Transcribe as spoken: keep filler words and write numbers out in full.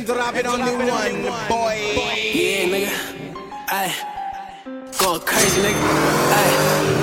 drop it on the one, boy. Yeah, nigga. Ay, going crazy, nigga. Ay.